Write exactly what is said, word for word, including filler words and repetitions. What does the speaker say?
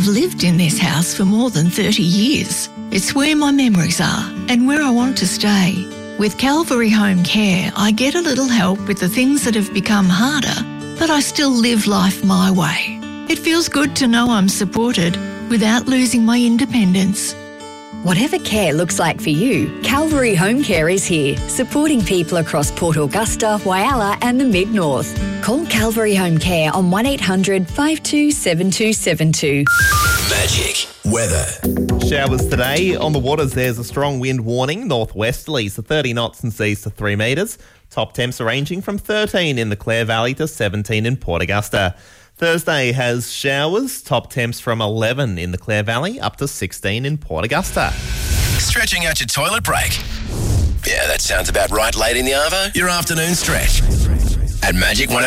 I've lived in this house for more than thirty years. It's where my memories are and where I want to stay. With Calvary Home Care, I get a little help with the things that have become harder, but I still live life my way. It feels good to know I'm supported without losing my independence. Whatever care looks like for you, Calvary Home Care is here, supporting people across Port Augusta, Whyalla and the Mid-North. Call Calvary Home Care on one eight hundred five two seven two seven two. Magic weather. Showers today. On the waters, there's a strong wind warning. Northwesterlies to thirty knots and seas to three metres. Top temps are ranging from thirteen in the Clare Valley to seventeen in Port Augusta. Thursday has showers, top temps from eleven in the Clare Valley up to sixteen in Port Augusta. Stretching out your toilet break. Yeah, that sounds about right late in the arvo. Your afternoon stretch. At Magic one